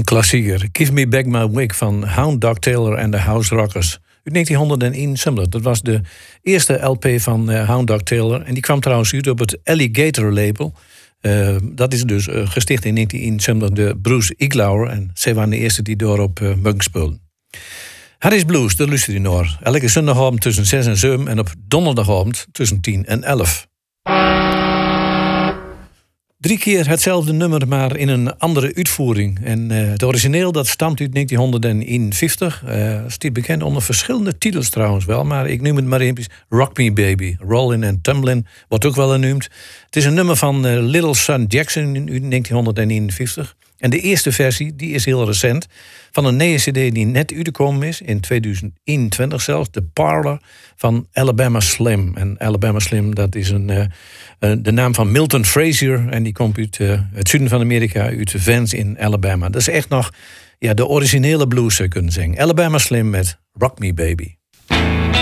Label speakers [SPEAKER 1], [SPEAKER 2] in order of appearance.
[SPEAKER 1] klassieker. Give Me Back My Wig van Hound Dog Taylor en de House Rockers. Uit 1971. Dat was de eerste LP van Hound Dog Taylor. En die kwam trouwens uit op het Alligator label. Dat is dus gesticht in 1971 door Bruce Iglauer. En zij waren de eerste die daarop mogen spelen. Harris Blues, daar luister je naar. Elke zondagavond tussen 6 en 7 en op donderdagavond tussen 10 en 11. 3 keer hetzelfde nummer, maar in een andere uitvoering. En het origineel dat stamt uit 1951. Staat bekend onder verschillende titels trouwens wel. Maar ik noem het maar even Rock Me Baby. Rollin' and Tumblin' wordt ook wel genoemd. Het is een nummer van Little Son Jackson in 1951. En de eerste versie, die is heel recent. Van een nieuwe cd die net uitgekomen is, in 2021 zelfs. The Parlor van Alabama Slim. En Alabama Slim, dat is de naam van Milton Frazier. En die komt uit het zuiden van Amerika, uit Vance in Alabama. Dat is echt nog de originele blues, zou je kunnen zeggen. Alabama Slim met Rock Me Baby.